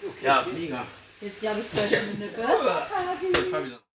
Ja, mega. Jetzt glaube ich 2 Stunden, gell? Fahr wieder.